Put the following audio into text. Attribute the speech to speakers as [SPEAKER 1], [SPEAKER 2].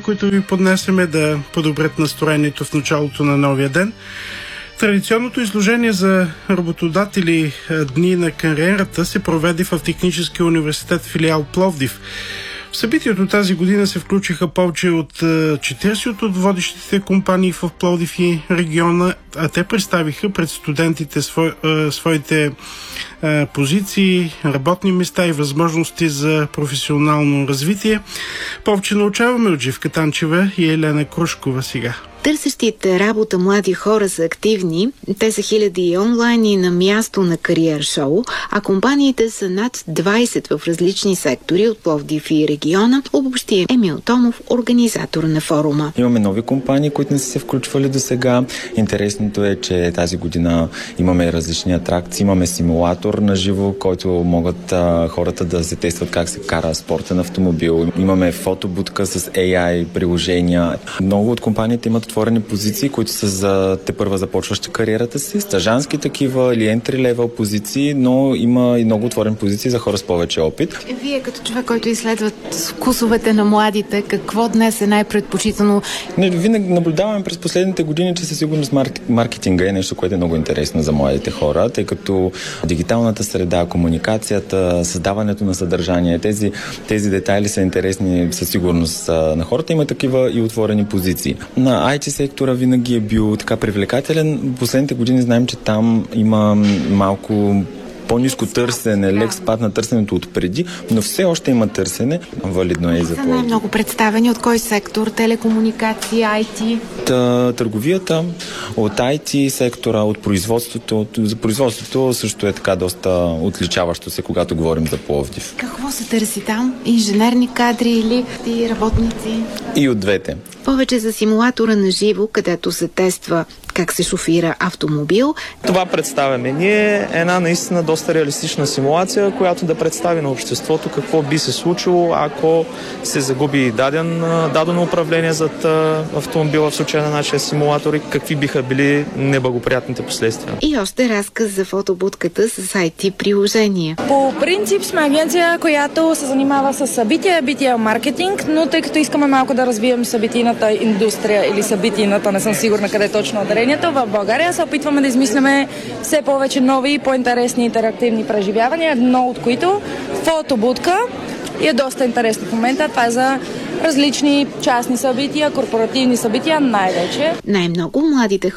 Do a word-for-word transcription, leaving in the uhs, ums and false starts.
[SPEAKER 1] които ви поднесеме да подобрят настроението в началото на новия ден. Традиционното изложение за работодатели Дни на кариерата се проведе в Техническия университет филиал Пловдив. В събитието тази година се включиха повече от четиридесет от водещите компании в Пловдив и региона, а те представиха пред студентите сво, своите позиции, работни места и възможности за професионално развитие. Повече научаваме от Живка Танчева и Елена Крушкова сега.
[SPEAKER 2] Търсещите работа млади хора са активни. Те са хиляди и онлайн и на място на кариер шоу, а компаниите са над двайсет в различни сектори от Пловдив и региона, обобщи Емил Томов, организатор на форума.
[SPEAKER 3] Имаме нови компании, които не са се включвали до сега. Интересното е, че тази година имаме различни атракции. Имаме симулатор на живо, който могат а, хората да се тестват как се кара спортен автомобил. Имаме фотобудка с Ей Ай приложения. Много от компаниите имат отворени позиции, които са за тепърва започващи кариерата си, стажански такива или entry level позиции, но има и много отворени позиции за хора с повече опит.
[SPEAKER 2] Вие като човек, който изследват вкусовете на младите, какво днес е най-предпочитано?
[SPEAKER 3] Не, винаги наблюдаваме през последните години, че със сигурност маркетинга е нещо, което е много интересно за младите хора, тъй като дигиталната среда, комуникацията, създаването на съдържание, тези, тези детайли са интересни със сигурност на хората. Има такива и отворени позиции. На ай ти сектора винаги е бил така привлекателен. Последните години знаем, че там има малко по-ниско търсене, лек спад на търсенето от преди, но все още има търсене. Валидно е и за
[SPEAKER 2] Пловдив. Са най-много представени от кой сектор? Телекомуникации, ай ти?
[SPEAKER 3] Та, търговията, от ай ти сектора, от производството. За производството също е така доста отличаващо се, когато говорим за Пловдив.
[SPEAKER 2] Какво се търси там? Инженерни кадри или работници?
[SPEAKER 3] И от двете.
[SPEAKER 2] Повече за симулатора на живо, където се тества как се шофира автомобил.
[SPEAKER 4] Това представяме ние е една наистина доста реалистична симулация, която да представи на обществото какво би се случило, ако се загуби даден, дадено управление зад автомобила в случая на нашия симулатор и какви биха били неблагоприятните последствия.
[SPEAKER 2] И още разказ за фотобудката с ай ти приложения.
[SPEAKER 5] По принцип сме агенция, която се занимава с събития, бития маркетинг, но тъй като искаме малко да развием събитийната индустрия или събитийната, не съм сигурна къде е точно ударението, в България се опитваме да измисляме все повече нови и по-интересни интерактивни преживявания, едно от които фотобудка и е доста интересно в момента. Това е за различни частни събития, корпоративни събития най-вече.
[SPEAKER 2] Най-много младите